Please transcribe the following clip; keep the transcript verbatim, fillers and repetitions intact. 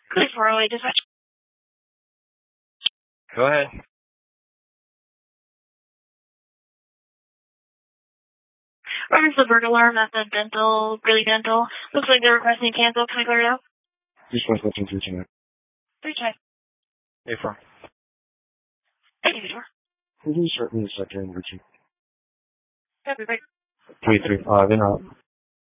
Please four oh eight dispatch. Go ahead. Reference the burglar alarm at the dental, Greeley Dental. Looks like they're requesting cancel. Can I clear it out? Just one question, three tonight. Three check. A four. Thank you, sir. Could you start me a second, Richie? Copy, break. Three three five in out.